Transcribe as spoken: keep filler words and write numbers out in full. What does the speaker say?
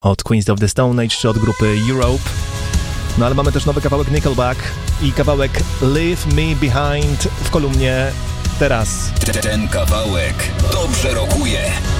od Queens of the Stone Age czy od grupy Europe. No ale mamy też nowy kawałek Nickelback i kawałek Leave Me Behind w kolumnie Teraz. Ten kawałek dobrze rokuje.